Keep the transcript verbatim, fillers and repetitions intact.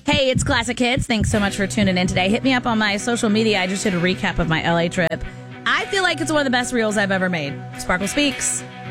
Hey, it's Classic Hits. Thanks so much for tuning in today. Hit me up on my social media. I just did a recap of my L A trip. I feel like it's one of the best reels I've ever made. Sparkle Speaks.